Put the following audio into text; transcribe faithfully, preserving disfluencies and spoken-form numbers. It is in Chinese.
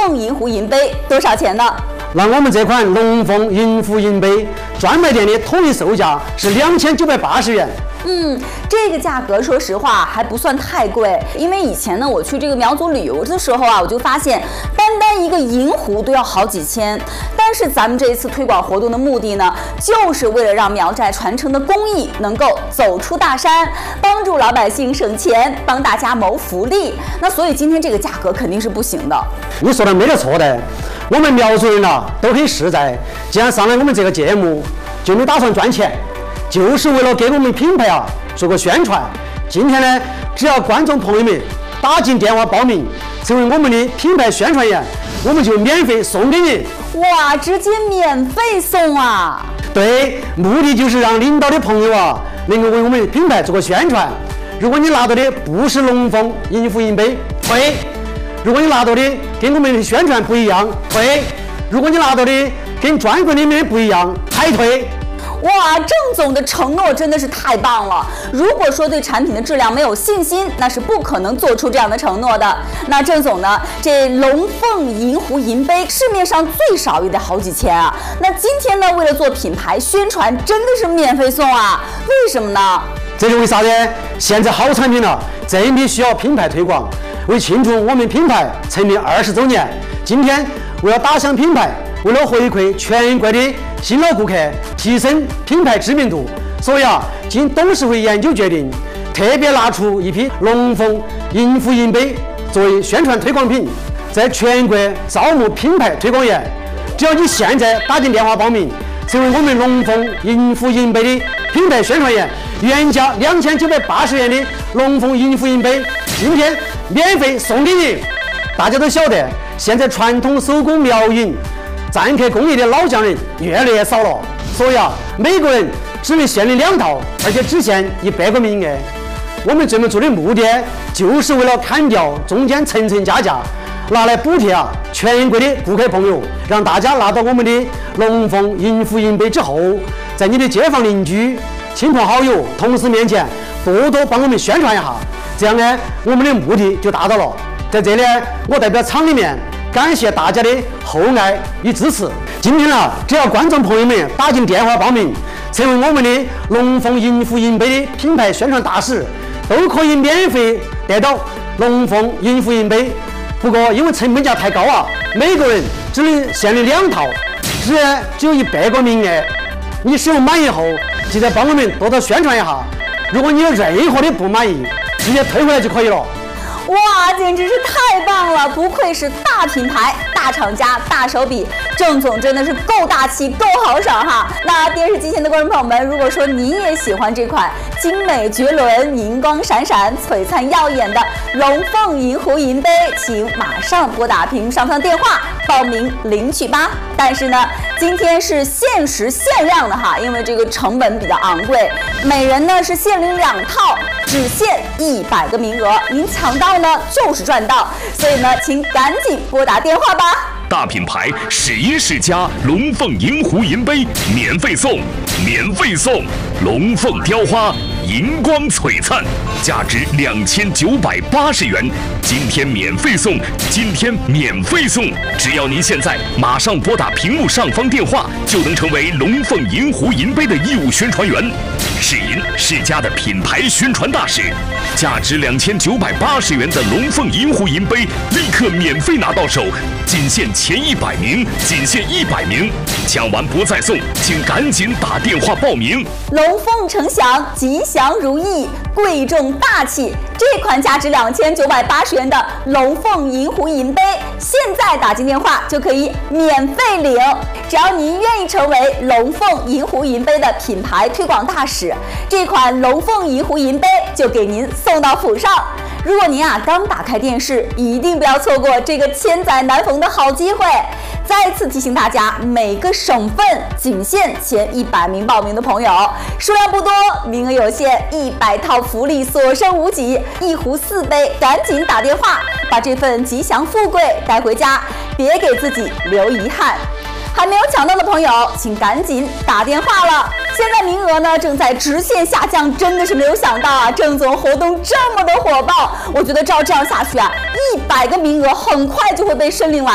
凤银湖银杯多少钱呢？ 那我们这款龙凤银湖银杯专卖店的统一售价是两千九百八十元。 嗯，这个价格说实话还不算太贵，因为以前呢我去这个苗族旅游的时候啊，我就发现单单一个银壶都要好几千。但是咱们这一次推广活动的目的呢，就是为了让苗寨传承的工艺能够走出大山，帮助老百姓省钱，帮大家谋福利。那所以今天这个价格肯定是不行的。 你说的没得错的，我们苗族人啊都很实在，既然上来我们这个节目，就没打算赚钱。就是为了给我们品牌啊做个宣传。今天呢，只要观众朋友们打进电话报名，成为我们的品牌宣传员，我们就免费送给你。 哇，直接免费送啊！ 对，目的就是让领导的朋友啊能够为我们的品牌做个宣传。如果你拿到的不是龙凤银湖银杯，退；如果你拿到的跟我们的宣传不一样，退；如果你拿到的跟专柜里面的不一样，还退。 哇，郑总的承诺真的是太棒了！如果说对产品的质量没有信心，那是不可能做出这样的承诺的。那郑总呢，这龙凤银湖银杯市面上最少也得好几千啊。那今天呢，为了做品牌宣传，真的是免费送啊？为什么呢？ 这是为啥呢？现在好产品了，真的需要品牌推广。为庆祝我们品牌成立二十周年，今天为了打响品牌，为了回馈全国的新老顾客，提升品牌知名度，所以啊，经董事会研究决定，特别拿出一批龙凤银湖银杯作为宣传推广品，在全国招募品牌推广员。只要你现在打进电话报名，成为我们龙凤银湖银杯的品牌宣传员，原价两千九百八十元的龙凤银湖银杯，今天免费送给你。大家都晓得，现在传统手工苗银篆刻工艺的老匠人越来越少了，所以啊，每个人只能限领两套，而且只限一百个名额。我们这么做的目的，就是为了砍掉中间层层加价，拿来补贴啊全国的顾客朋友，让大家拿到我们的龙凤银湖银杯之后，在你的街坊邻居、亲朋好友、同事面前多多帮我们宣传一下，这样呢，我们的目的就达到了。在这里，我代表厂里面感谢大家的厚爱与支持。今天啊，只要观众朋友们打进电话报名，成为我们的龙凤银湖银杯的品牌宣传大使，都可以免费得到龙凤银湖银杯。不过因为成本价太高啊，每个人只能限领两套，只只有一百个名额。你使用满意后，记得帮我们多多宣传一下。如果你有任何的不满意，直接退回来就可以了。 哇，简直是太棒了！不愧是大品牌、大厂家、大手笔，郑总真的是够大气、够豪爽哈！那电视机前的观众朋友们，如果说您也喜欢这款精美绝伦、银光闪闪、璀璨耀眼的龙凤银湖银杯，请马上拨打屏幕上方的电话报名领取吧。但是呢，今天是限时限量的哈，因为这个成本比较昂贵，每人呢是限领两套，只限一百个名额，您抢到呢就是赚到，所以呢，请赶紧拨打电话吧。 大品牌世音世家龙凤银湖银杯免费送，免费送龙凤雕花银光璀璨，价值两千九百八十元，今天免费送，今天免费送，只要您现在马上拨打屏幕上方电话，就能成为龙凤银湖银杯的义务宣传员。世银世家的品牌宣传大使，价值两千九百八十元的龙凤银湖银杯立刻免费拿到手，仅限前一百名，仅限一百名，抢完不再送，请赶紧打电话报名。 龙凤呈祥，吉祥如意，贵重大气。这款价值两千九百八十元的龙凤银湖银杯，现在打进电话就可以免费领。只要您愿意成为龙凤银湖银杯的品牌推广大使，这款龙凤银湖银杯就给您送到府上。如果您啊刚打开电视，一定不要错过这个千载难逢的好机会。再次提醒大家，每个省份仅限前一百名报名的朋友，数量不多，名额有限，一百套福利所剩无几，一壶四杯，赶紧打电话，把这份吉祥富贵带回家，别给自己留遗憾。还没有抢到的朋友，请赶紧打电话了。现在名额呢正在直线下降，真的是没有想到啊，郑总活动这么的火爆，我觉得照这样下去啊，一百个名额很快就会被申领完。